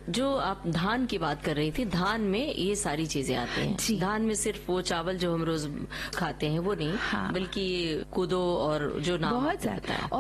जो आप धान की बात कर रही थी, धान में ये सारी चीजें आती हैं। धान में सिर्फ वो चावल जो हम रोज खाते हैं वो नहीं, हाँ। बल्कि कोदो और जो नाम बहुत ज्यादा।